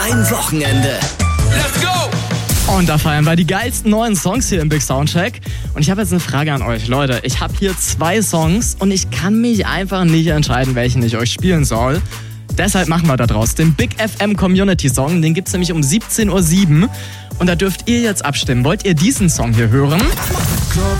Ein Wochenende. Let's go! Und da feiern wir die geilsten neuen Songs hier im Big Soundcheck. Und ich habe jetzt eine Frage an euch. Leute, ich habe hier 2 Songs und ich kann mich einfach nicht entscheiden, welchen ich euch spielen soll. Deshalb machen wir da draus den Big FM Community Song. Den gibt's nämlich um 17:07 Uhr. Und da dürft ihr jetzt abstimmen. Wollt ihr diesen Song hier hören? Drop